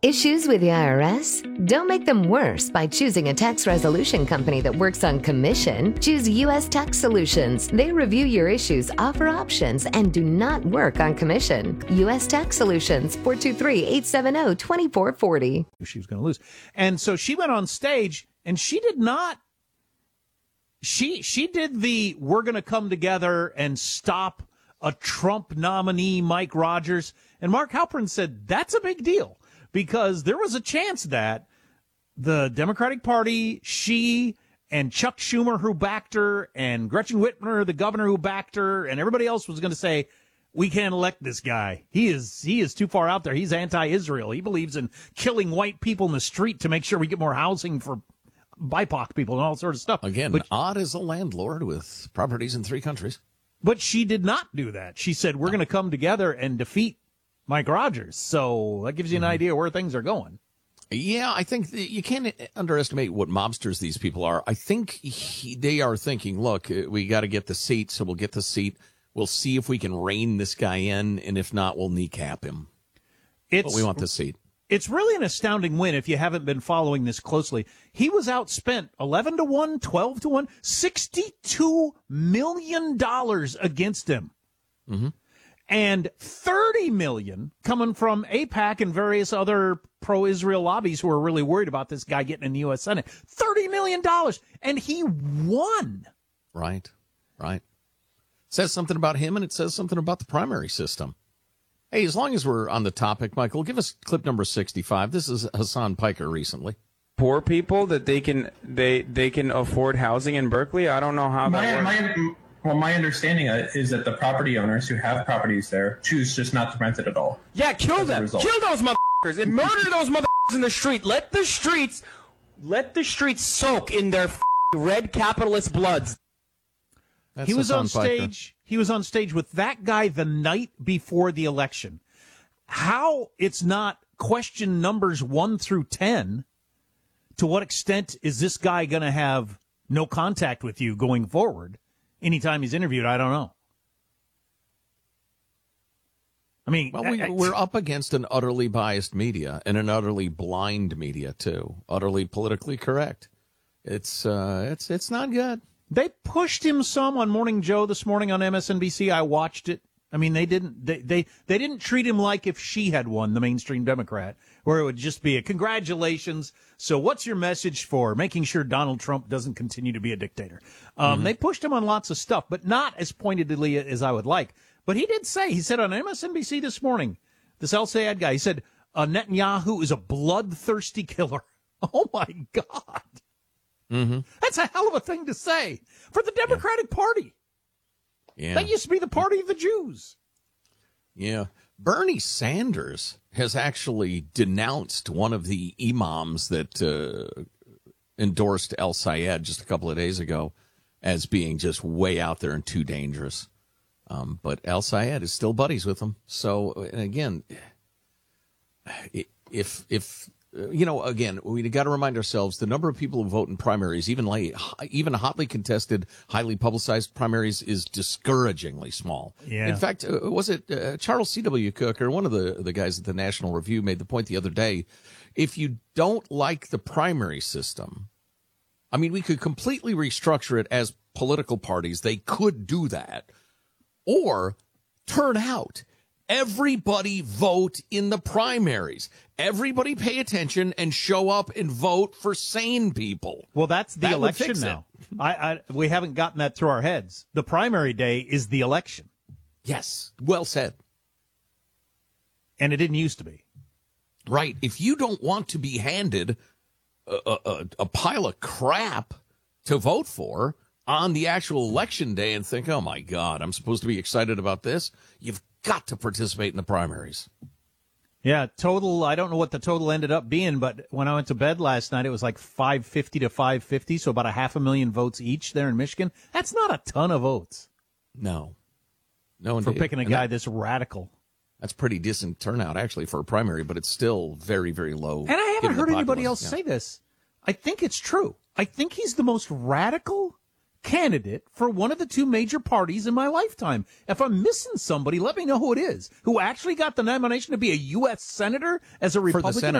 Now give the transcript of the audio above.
Issues with the IRS? Don't make them worse by choosing a tax resolution company that works on commission. Choose U.S. Tax Solutions. They review your issues, offer options, and do not work on commission. U.S. Tax Solutions, 423-870-2440. She was going to lose. And so she went on stage, and she did not. She did the we're going to come together and stop a Trump nominee, Mike Rogers. And Mark Halperin said that's a big deal. Because there was a chance that the Democratic Party, she and Chuck Schumer, who backed her, and Gretchen Whitmer, the governor who backed her, and everybody else was going to say, we can't elect this guy. He is too far out there. He's anti-Israel. He believes in killing white people in the street to make sure we get more housing for BIPOC people and all sorts of stuff. Again, odd as a landlord with properties in 3 countries. But she did not do that. She said, we're going to come together and defeat Mike Rogers. So that gives you an idea where things are going. Yeah, I think you can't underestimate what mobsters these people are. I think they are thinking, look, we got to get the seat, so we'll get the seat. We'll see if we can rein this guy in, and if not, we'll kneecap him. But we want the seat. It's really an astounding win if you haven't been following this closely. He was outspent 11-1, 12-1, $62 million against him. Mm-hmm. And $30 million coming from AIPAC and various other pro-Israel lobbies who are really worried about this guy getting in the U.S. Senate. $30 million, and he won. Right. It says something about him, and it says something about the primary system. Hey, as long as we're on the topic, Michael, give us clip number 65. This is Hassan Piker recently. Poor people that they can afford housing in Berkeley. I don't know how that works. Well, my understanding is that the property owners who have properties there choose just not to rent it at all. Yeah, kill them. Kill those motherfuckers and murder those motherfuckers in the street. Let the streets soak in their red capitalist bloods. He was on stage. He was on stage with that guy the night before the election. How it's not question numbers 1 through 10. To what extent is this guy going to have no contact with you going forward? Anytime he's interviewed, I don't know. I mean, we're up against an utterly biased media and an utterly blind media too. Utterly politically correct. It's not good. They pushed him some on Morning Joe this morning on MSNBC. I watched it. I mean, they didn't treat him like if she had won, the mainstream Democrat, where it would just be a congratulations. So what's your message for making sure Donald Trump doesn't continue to be a dictator? They pushed him on lots of stuff, but not as pointedly as I would like. But he said on MSNBC this morning, this El Sayed guy, he said, Netanyahu is a bloodthirsty killer. Oh, my God. Mm-hmm. That's a hell of a thing to say for the Democratic Party. Yeah. That used to be the party of the Jews. Yeah. Bernie Sanders has actually denounced one of the imams that endorsed El Sayed just a couple of days ago as being just way out there and too dangerous. But El Sayed is still buddies with him. So, again, if again, we got to remind ourselves the number of people who vote in primaries, even hotly contested, highly publicized primaries, is discouragingly small. Yeah. In fact, was it Charles C.W. Cook or one of the guys at the National Review made the point the other day, if you don't like the primary system, I mean, we could completely restructure it as political parties. They could do that. Or turn out. Everybody vote in the primaries. Everybody pay attention and show up and vote for sane people. Well, that's the election now. We haven't gotten that through our heads. The primary day is the election. Yes, well said. And it didn't used to be. Right. If you don't want to be handed a pile of crap to vote for on the actual election day and think, oh, my God, I'm supposed to be excited about this, you've got to participate in the primaries. Yeah, total, I don't know what the total ended up being, but when I went to bed last night, it was like 550 to 550, so about 500,000 votes each there in Michigan. That's not a ton of votes. No, for picking a guy this radical. That's pretty decent turnout, actually, for a primary, but it's still very, very low. And I haven't heard anybody else say this. I think it's true. I think he's the most radical candidate for one of the 2 major parties in my lifetime. If I'm missing somebody, let me know who it is. Who actually got the nomination to be a U.S. senator as a Republican?